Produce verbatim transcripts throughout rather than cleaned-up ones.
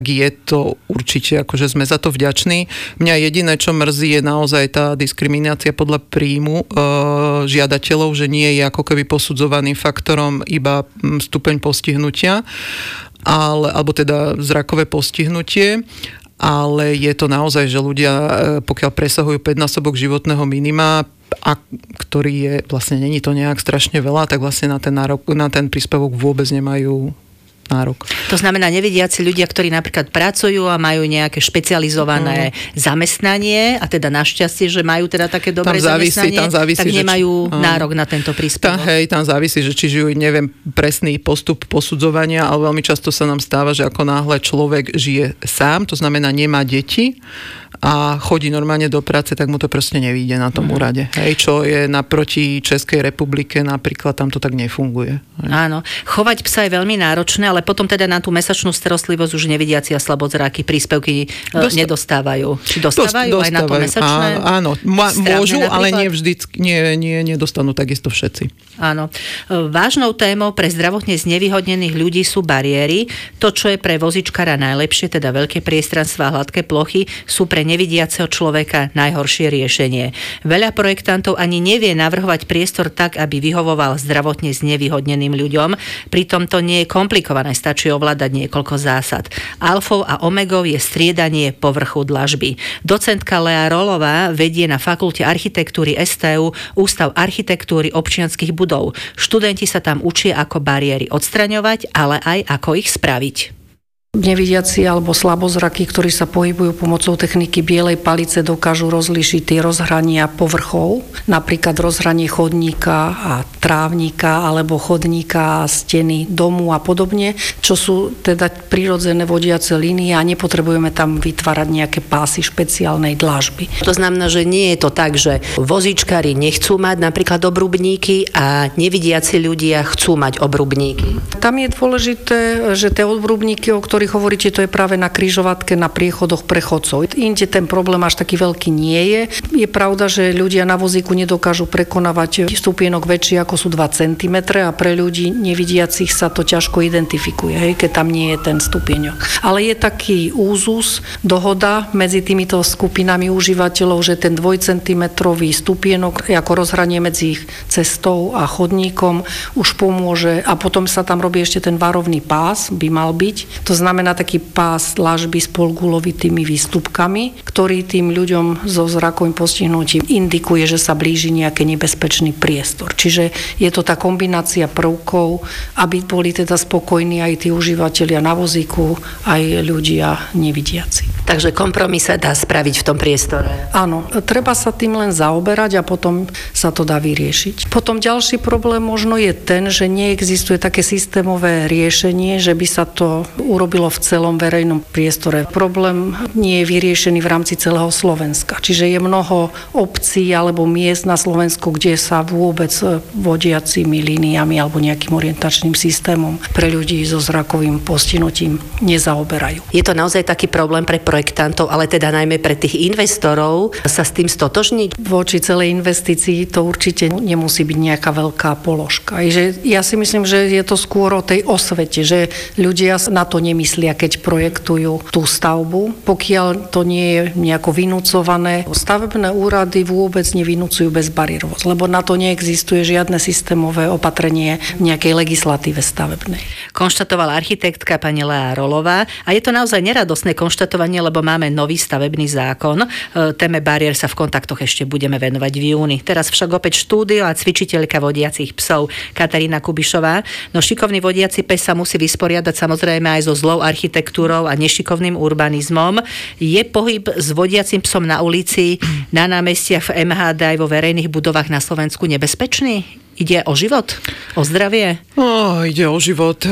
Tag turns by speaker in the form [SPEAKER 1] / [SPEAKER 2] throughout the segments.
[SPEAKER 1] je to určite, akože sme za to vďační. Mňa jediné, čo mrzí, je naozaj tá diskriminácia podľa príjmu e, žiadateľov, že nie je ako keby posudzovaným faktorom iba stupeň postihnutia, ale, alebo teda zrakové postihnutie. Ale je to naozaj, že ľudia, pokiaľ presahujú päťnásobok životného minima, a ktorý je, vlastne není to nejak strašne veľa, tak vlastne na ten nárok, na ten príspevok vôbec nemajú nárok.
[SPEAKER 2] To znamená, nevidiaci ľudia, ktorí napríklad pracujú a majú nejaké špecializované mm. zamestnanie, a teda našťastie, že majú teda také dobré tam závisí, zamestnanie, tam závisí, tak nemajú či, nárok na tento príspevok.
[SPEAKER 1] Tam, hej, tam závisí, že či žijú, neviem, presný postup posudzovania, ale veľmi často sa nám stáva, že ako náhle človek žije sám, to znamená nemá deti a chodí normálne do práce, tak mu to proste nevyjde na tom mm. úrade. Hej, čo je naproti Českej republike, napríklad tam to tak nefunguje. Hej.
[SPEAKER 2] Áno. Chovať psa je veľmi náročné, ale potom teda na tú mesačnú starostlivosť už nevidiaci a slabozráky príspevky Dosta- nedostávajú. Či dostávajú Dost, aj na to mesačné?
[SPEAKER 1] Áno, má, môžu, napríklad? Ale nie vždy, nie, nie, nedostanú takisto všetci.
[SPEAKER 2] Áno. Vážnou témou pre zdravotne znevýhodnených ľudí sú bariéry. To, čo je pre vozičkára najlepšie, teda veľké priestranstvá a hladké plochy, sú pre nevidiaceho človeka najhoršie riešenie. Veľa projektantov ani nevie navrhovať priestor tak, aby vyhovoval zdravotne znevýhodneným ľuďom. Pritom to nie je komplikované, stačí ovládať niekoľko zásad. Alfou a omegou je striedanie povrchu dlažby. Docentka Lea Rolová vedie na Fakulte architektúry es té ú Ústav architektúry občianskych budov. Študenti sa tam učia, ako bariéry odstraňovať, ale aj ako ich spraviť.
[SPEAKER 3] Nevidiaci alebo slabozraky, ktorí sa pohybujú pomocou techniky bielej palice, dokážu rozlíšiť tie rozhrania povrchov, napríklad rozhranie chodníka a trávnika alebo chodníka a steny domu a podobne, čo sú teda prirodzené vodiace línie a nepotrebujeme tam vytvárať nejaké pásy špeciálnej dlažby.
[SPEAKER 2] To znamená, že nie je to tak, že vozíčkári nechcú mať napríklad obrubníky a nevidiaci ľudia chcú mať obrubníky.
[SPEAKER 3] Tam je dôležité, že tie obrubníky, o ktorých ktorých hovoríte, to je práve na križovatke, na priechodoch prechodcov. Inde ten problém až taký veľký nie je. Je pravda, že ľudia na vozíku nedokážu prekonávať stupienok väčší ako sú dva centimetre a pre ľudí nevidiacich sa to ťažko identifikuje, hej, keď tam nie je ten stupienok. Ale je taký úzus, dohoda medzi týmito skupinami užívateľov, že ten dvojcentimetrový stupienok ako rozhranie medzi cestou a chodníkom už pomôže a potom sa tam robí ešte ten varovný pás, by mal byť. To znamená taký pás dlažby s polgulovitými výstupkami, ktorý tým ľuďom so zrakovým postihnutím indikuje, že sa blíži nejaký nebezpečný priestor. Čiže je to tá kombinácia prvkov, aby boli teda spokojní aj tí užívateľia na vozíku, aj ľudia nevidiaci.
[SPEAKER 2] Takže kompromis sa dá spraviť v tom priestore.
[SPEAKER 3] Áno, treba sa tým len zaoberať a potom sa to dá vyriešiť. Potom ďalší problém možno je ten, že neexistuje také systémové riešenie, že by sa to urobilo v celom verejnom priestore. Problém nie je vyriešený v rámci celého Slovenska. Čiže je mnoho obcí alebo miest na Slovensku, kde sa vôbec vodiacimi líniami alebo nejakým orientačným systémom pre ľudí so zrakovým postihnutím nezaoberajú.
[SPEAKER 2] Je to naozaj taký problém pre projektantov, ale teda najmä pre tých investorov sa s tým stotožniť?
[SPEAKER 3] Voči celej investícii to určite nemusí byť nejaká veľká položka. Ja si myslím, že je to skôr o tej osvete, že ľudia na to nemyslia, keď projektujú tú stavbu, pokiaľ to nie je nejako vynúcované. Stavebné úrady vôbec nevynúcujú bezbariérovosť, lebo na to neexistuje žiadne systémové opatrenie v nejakej legislatíve stavebnej.
[SPEAKER 2] Konštatovala architektka pani Lea Rolová a je to naozaj neradosné konštatovanie, lebo máme nový stavebný zákon. Téme bariér sa v kontaktoch ešte budeme venovať v júni. Teraz však opäť štúdio a cvičiteľka vodiacich psov Katarína Kubišová. No šikovný vodiaci pes sa musí vysporiadať samozrejme aj so zlou architektúrou a nešikovným urbanizmom. Je pohyb s vodiacim psom na ulici, na námestiach v em há dé aj vo verejných budovách na Slovensku nebezpečný? Ide o život? O zdravie?
[SPEAKER 1] Oh, ide o život.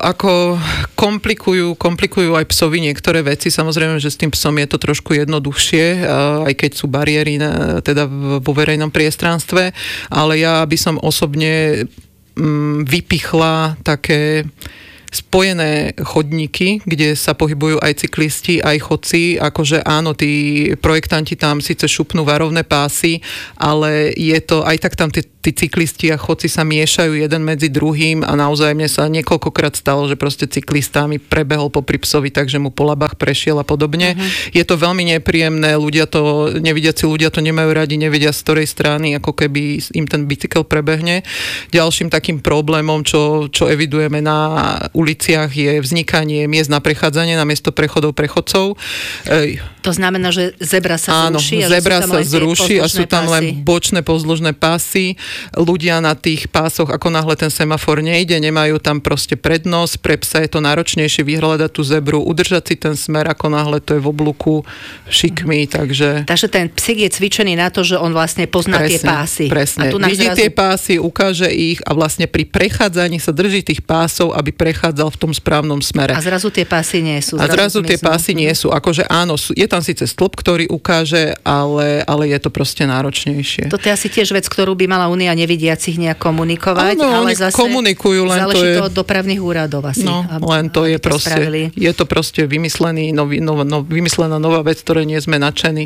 [SPEAKER 1] Ako komplikujú, komplikujú aj psovi niektoré veci. Samozrejme, že s tým psom je to trošku jednoduchšie, aj keď sú bariéry teda vo verejnom priestranstve. Ale ja by som osobne vypichla také spojené chodníky, kde sa pohybujú aj cyklisti, aj chodci, akože áno, tí projektanti tam síce šupnú varovné pásy, ale je to, aj tak tam tí, tí cyklisti a chodci sa miešajú jeden medzi druhým a naozaj mne sa niekoľkokrát stalo, že proste cyklista mi prebehol popri psovi, takže mu po labách prešiel a podobne. Uh-huh. Je to veľmi nepríjemné, ľudia to, nevidiaci ľudia to nemajú radi, nevedia z ktorej strany, ako keby im ten bicykel prebehne. Ďalším takým problémom, čo, čo evidujeme na uliciach, je vznikanie miest na prechádzanie, na miesto prechodov pre chodcov. Ej.
[SPEAKER 2] To znamená, že zebra sa
[SPEAKER 1] Áno,
[SPEAKER 2] zruší?
[SPEAKER 1] zebra sa zruší a sú tam
[SPEAKER 2] pásy.
[SPEAKER 1] len bočné pozdĺžné pásy. Ľudia na tých pásoch, ako náhle ten semafor nejde, nemajú tam proste prednosť. Pre psa je to náročnejšie vyhľadať tú zebru, udržať si ten smer, ako náhle to je v oblúku šikmy, takže...
[SPEAKER 2] Takže ten psík je cvičený na to, že on vlastne pozná
[SPEAKER 1] presne,
[SPEAKER 2] tie pásy.
[SPEAKER 1] Presne,
[SPEAKER 2] a tu
[SPEAKER 1] vidí
[SPEAKER 2] zrazu...
[SPEAKER 1] tie pásy, ukáže ich a vlastne pri prechádzaní sa drží tých pásov, aby prechádzal v tom správnom smere.
[SPEAKER 2] A zrazu tie pásy nie sú.
[SPEAKER 1] A zrazu, zrazu tie
[SPEAKER 2] zmiznú.
[SPEAKER 1] pásy nie sú. Akože áno, sú, je tam síce stĺp, ktorý ukáže, ale, ale je to proste náročnejšie.
[SPEAKER 2] Toto je asi tiež vec, ktorú by mala Únia nevidiacich nejak komunikovať,
[SPEAKER 1] áno,
[SPEAKER 2] ale
[SPEAKER 1] oni
[SPEAKER 2] zase
[SPEAKER 1] komunikujú, len
[SPEAKER 2] záleží
[SPEAKER 1] to je...
[SPEAKER 2] to od dopravných úradov asi.
[SPEAKER 1] No,
[SPEAKER 2] aby,
[SPEAKER 1] len to je
[SPEAKER 2] to
[SPEAKER 1] proste,
[SPEAKER 2] spravili.
[SPEAKER 1] je to proste vymyslený, nový, nov, nov, vymyslená nová vec, ktoré nie sme nadšení.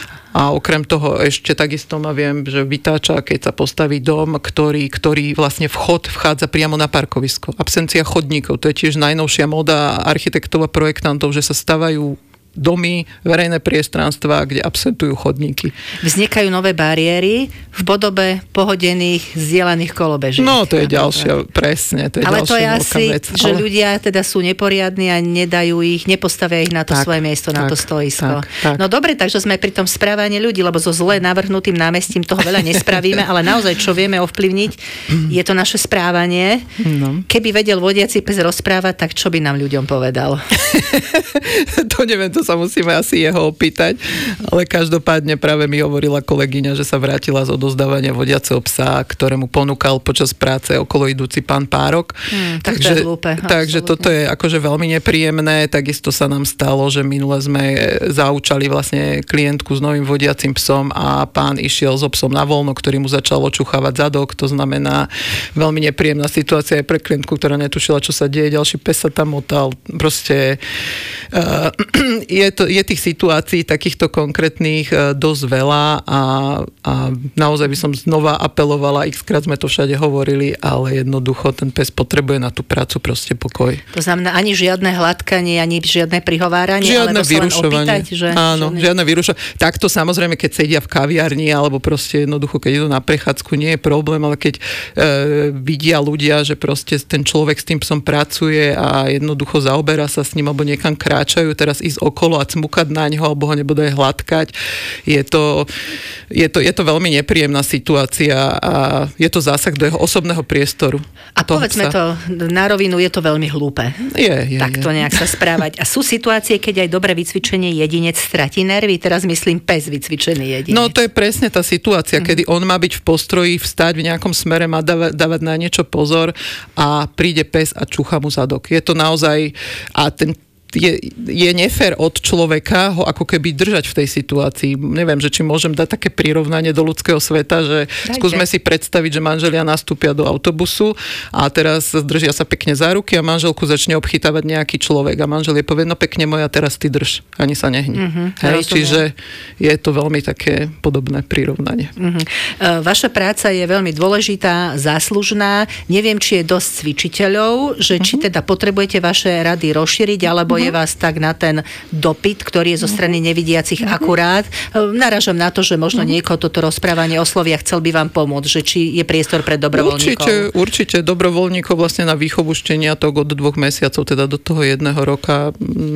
[SPEAKER 1] A okrem toho ešte takisto ma viem, že vytáča, keď sa postaví dom, ktorý, ktorý vlastne vchod vchádza priamo na parkovisko. Absencia chodníkov, to je tiež najnovšia móda architektov a projektantov, že sa stavajú domy, verejné priestranstvá, kde absentujú chodníky.
[SPEAKER 2] Vznikajú nové bariéry v podobe pohodených, zdieľaných kolobežiek.
[SPEAKER 1] No, to je ďalšia, presne, to je
[SPEAKER 2] ale
[SPEAKER 1] ďalšia
[SPEAKER 2] to je
[SPEAKER 1] veľká
[SPEAKER 2] asi,
[SPEAKER 1] vec.
[SPEAKER 2] že
[SPEAKER 1] ale...
[SPEAKER 2] ľudia teda sú neporiadni a nedajú ich, nepostavia ich na to
[SPEAKER 1] tak,
[SPEAKER 2] svoje miesto,
[SPEAKER 1] tak,
[SPEAKER 2] na to stoisko.
[SPEAKER 1] Tak, tak.
[SPEAKER 2] No dobre, takže sme pri tom správaní ľudí, lebo so zle navrhnutým námestím toho veľa nespravíme, ale naozaj, čo vieme ovplyvniť, je to naše správanie. No. Keby vedel vodiaci pes rozprávať, tak čo by nám ľuďom povedal?
[SPEAKER 1] To neviem, to sa musíme asi jeho opýtať, ale každopádne práve mi hovorila kolegyňa, že sa vrátila z odozdávania vodiaceho psa, ktorému ponúkal počas práce okolo idúci pán Párok.
[SPEAKER 2] Hmm, tak
[SPEAKER 1] takže,
[SPEAKER 2] to je hlúpe.
[SPEAKER 1] Takže toto je akože veľmi nepríjemné. Takisto sa nám stalo, že minule sme zaučali vlastne klientku s novým vodiacim psom a pán išiel so psom na voľno, ktorý mu začal očuchávať zadok. To znamená veľmi nepríjemná situácia aj pre klientku, ktorá netušila, čo sa deje. Ďalší pes sa tam motal. Proste uh, je to je tých situácií takýchto konkrétnych dosť veľa a, a naozaj by som znova apelovala, xkrát sme to všade hovorili, ale jednoducho ten pes potrebuje na tú prácu proste pokoj.
[SPEAKER 2] To znamená ani žiadne hladkanie, ani žiadne prihováranie,
[SPEAKER 1] žiadne
[SPEAKER 2] alebo sa len opýtať, že...
[SPEAKER 1] Áno,
[SPEAKER 2] žiadne...
[SPEAKER 1] žiadne vyrušovanie. Takto samozrejme, keď sedia v kaviarni alebo proste jednoducho, keď idú na prechádzku, nie je problém, ale keď e, vidia ľudia, že proste ten človek s tým psom pracuje a jednoducho zaoberá sa s ním alebo niekam kráčajú, teraz ísť okolo a cmukať na ňo, alebo ho nebodaj hladkať. Je to, je, to, je to veľmi nepríjemná situácia a je to zásah do jeho osobného priestoru.
[SPEAKER 2] A povedzme to na rovinu, je to veľmi hlúpe.
[SPEAKER 1] Je, je,
[SPEAKER 2] Takto
[SPEAKER 1] je.
[SPEAKER 2] nejak sa správať. A sú situácie, keď aj dobre vycvičený jedinec stratí nervy? Teraz myslím pes vycvičený jedinec.
[SPEAKER 1] No to je presne tá situácia, mm. kedy on má byť v postroji, vstať v nejakom smere, má dávať, dávať na niečo pozor a príde pes a čúcha mu zadok. Je to naozaj... A ten Je, je nefér od človeka ho ako keby držať v tej situácii. Neviem, že či môžem dať také prirovnanie do ľudského sveta, že Dajte. Skúsme si predstaviť, že manželia nastúpia do autobusu a teraz držia sa pekne za ruky a manželku začne obchytávať nejaký človek a manžel je povie, no pekne moja, teraz ty drž, ani sa nehni. Mm-hmm, Hej, čiže je to veľmi také podobné prirovnanie.
[SPEAKER 2] Mm-hmm. Vaša práca je veľmi dôležitá, záslužná. Neviem, či je dosť cvičiteľov, že či mm-hmm. teda potrebujete vaše rady rozšíriť, alebo je vás tak na ten dopyt, ktorý je zo strany nevidiacich uh-huh. akurát. Naražam na to, že možno uh-huh. niekoho toto rozprávanie oslovia, chcel by vám pomôcť, že či je priestor pre dobrovoľníkov.
[SPEAKER 1] Určite, určite dobrovoľníkov vlastne na výchovu šteniatok od dvoch mesiacov, teda do toho jedného roka,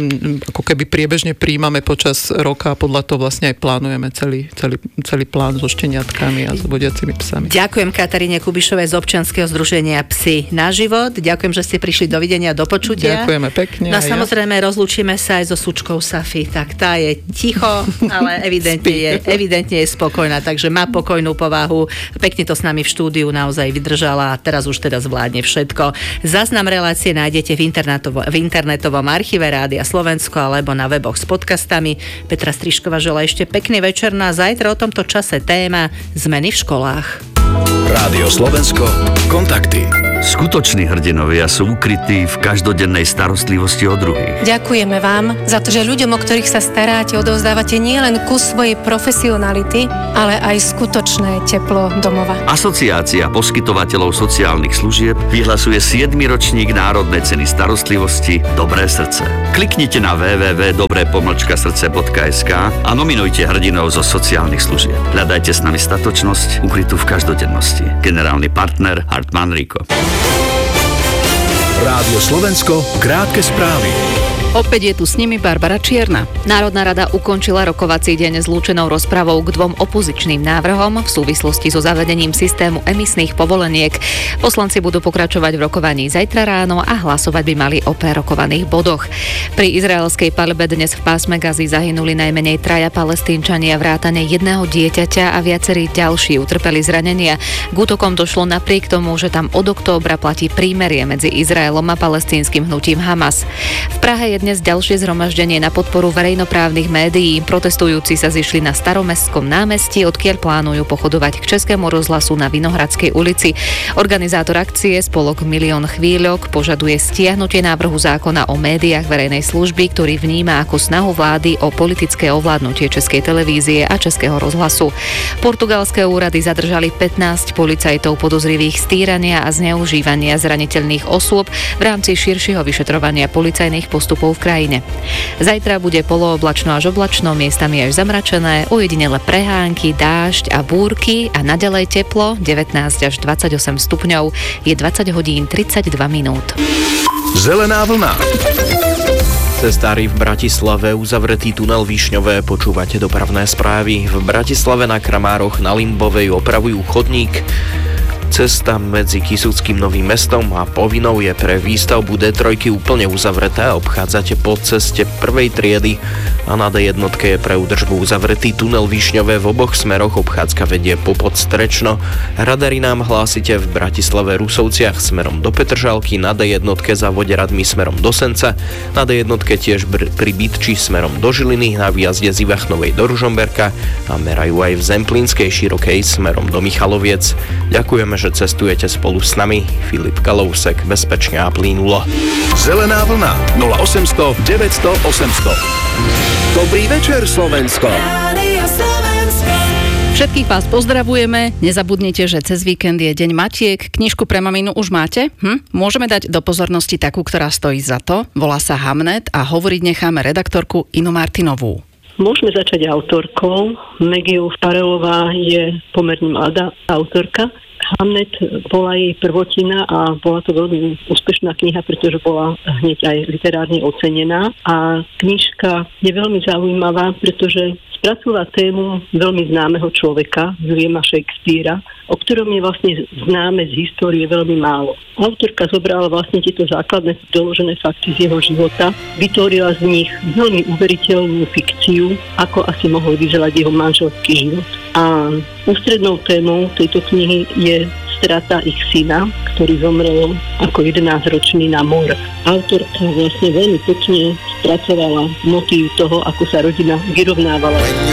[SPEAKER 1] ako keby priebežne príjmame počas roka a podľa toho vlastne aj plánujeme celý, celý, celý plán so šteniatkami a s vodiacimi psami.
[SPEAKER 2] Ďakujem Kataríne Kubišovej z občianskeho združenia Psi na život. Ďakujem, že ste prišli, dovidenia, do počutia.
[SPEAKER 1] Ďakujeme pekne.
[SPEAKER 2] No samozrejme rozlúčime sa aj so Sučkou Safi, tak tá je ticho, ale evidentne je, evidentne je spokojná, takže má pokojnú povahu. Pekne to s nami v štúdiu naozaj vydržala a teraz už teda zvládne všetko. Záznam relácie nájdete v, v internetovom archíve Rádia Slovensko alebo na weboch s podcastami. Petra Strižková želá ešte pekný večer, na zajtra o tomto čase téma zmeny v školách.
[SPEAKER 4] Rádio Slovensko, kontakty.
[SPEAKER 5] Skutoční hrdinovia sú ukrytí v každodennej starostlivosti o druhých.
[SPEAKER 6] Ďakujeme vám za to, že ľuďom, o ktorých sa staráte, odovzdávate nielen kus svojej profesionality, ale aj skutočné teplo domova.
[SPEAKER 5] Asociácia poskytovateľov sociálnych služieb vyhlasuje siedmy ročník Národnej ceny starostlivosti Dobré srdce. Kliknite na w w w bodka dobré pomlčka srdce bodka es ká a nominujte hrdinov zo sociálnych služieb. Hľadajte s nami statočnosť ukrytú v každodennosti. Generálny partner Hartmann Rico.
[SPEAKER 4] Rádio Slovensko, krátke správy.
[SPEAKER 7] Opäť je tu s nimi Barbara Čierna. Národná rada ukončila rokovací deň zlúčenou rozpravou k dvom opozičným návrhom v súvislosti so zavedením systému emisných povoleniek. Poslanci budú pokračovať v rokovaní zajtra ráno a hlasovať by mali o prerokovaných bodoch. Pri izraelskej paľbe dnes v pásme Gazy zahynuli najmenej traja Palestínčania vrátane jedného dieťaťa a viacerí ďalší utrpeli zranenia. K útokom došlo napriek tomu, že tam od októbra platí prímerie medzi Izraelom a palestínskym hnutím Hamas. V Prahe je dnes ďalšie zhromaždenie na podporu verejnoprávnych médií. Protestujúci sa zišli na Staromestskom námestí, odkiaľ plánujú pochodovať k Českému rozhlasu na Vinohradskej ulici. Organizátor akcie spolok Milión chvíľok požaduje stiahnutie návrhu zákona o médiách verejnej služby, ktorý vníma ako snahu vlády o politické ovládnutie Českej televízie a Českého rozhlasu. Portugalské úrady zadržali pätnásť policajtov podozrivých z týrania a zneužívania zraniteľných osôb v rámci širšieho vyšetrovania policajných postupov v krajine. Zajtra bude polooblačno až oblačno, miestami až zamračené, ojedinele prehánky, dážď a búrky a naďalej teplo devätnásť až dvadsaťosem stupňov. Je dvadsať hodín tridsaťdva minút.
[SPEAKER 4] Zelená vlna.
[SPEAKER 8] Cestári v Bratislave, uzavretý tunel Višňové, počúvate dopravné správy. V Bratislave na Kramároch na Limbovej opravujú chodník. Cesta medzi Kysuckým Novým Mestom a Povinnou je pre výstavbu dé tri úplne uzavretá. Obchádzate po ceste prvej triedy a na dé jedna je pre údržbu uzavretý tunel Višňové. V oboch smeroch obchádzka vedie po Podstrečno. Radary nám hlásite v Bratislave Rusovciach smerom do Petržalky, na dé jedna za Voderadmi smerom do Senca, na dé jedna tiež pri Bytči smerom do Žiliny, na výjazde z Ivachnovej do Ružomberka a merajú aj v Zemplínskej Širokej smerom do Michaloviec. Ďakujeme, že cestujete spolu s nami. Filip Kalousek, bezpečne a plynulo.
[SPEAKER 4] Zelená vlna nula osemsto deväťsto osemsto. Dobrý večer, Slovensko.
[SPEAKER 7] Všetkých vás pozdravujeme. Nezabudnite, že cez víkend je Deň matiek. Knižku pre maminu už máte? Hm? Môžeme dať do pozornosti takú, ktorá stojí za to. Volá sa Hamnet a hovoriť necháme redaktorku Inu Martinovú.
[SPEAKER 9] Môžeme začať autorkou. Megiou Farelová je pomerne mladá autorka. Hamnet bola jej prvotina a bola to veľmi úspešná kniha, pretože bola hneď aj literárne ocenená. A knižka je veľmi zaujímavá, pretože spracúva tému veľmi známeho človeka, Williama Shakespearea, o ktorom je vlastne známe z histórie veľmi málo. Autorka zobrala vlastne tieto základné doložené fakty z jeho života, vytvorila z nich veľmi uveriteľnú fikciu, ako asi mohol vyzerať jeho manželský život. A ústrednou témou tejto knihy je strata ich syna, ktorý zomrel ako jedenásťročný na mor. Autorka vlastne veľmi pekne spracovala motív toho, ako sa rodina vyrovnávala.